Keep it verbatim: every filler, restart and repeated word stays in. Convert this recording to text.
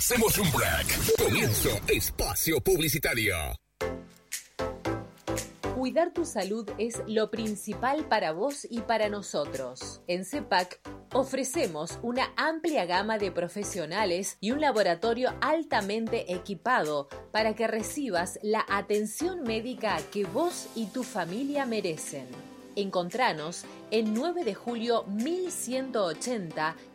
Hacemos un break. Comienzo espacio publicitario. Cuidar tu salud es lo principal para vos y para nosotros. En CEPAC ofrecemos una amplia gama de profesionales y un laboratorio altamente equipado para que recibas la atención médica que vos y tu familia merecen. Encontranos en nueve de julio mil ciento ochenta